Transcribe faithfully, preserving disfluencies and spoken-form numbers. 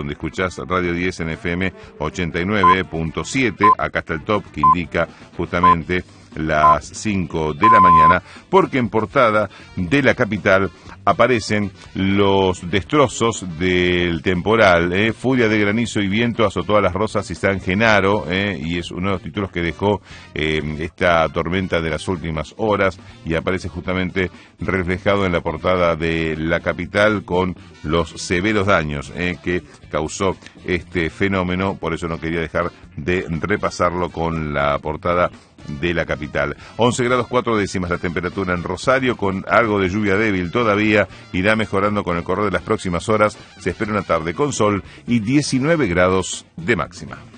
donde escuchás Radio diez en F M ochenta y nueve punto siete. Acá está el top que indica justamente las cinco de la mañana, porque en portada de La Capital aparecen los destrozos del temporal. ¿eh? Furia de granizo y viento azotó a Las Rosas y San Genaro, ¿eh? y es uno de los títulos que dejó eh, esta tormenta de las últimas horas, y aparece justamente reflejado en la portada de La Capital con los severos daños ¿eh? que causó este fenómeno. Por eso no quería dejar de repasarlo con la portada de La Capital. once grados cuatro décimas la temperatura en Rosario, con algo de lluvia débil todavía. Irá mejorando con el correr de las próximas horas. Se espera una tarde con sol y diecinueve grados de máxima.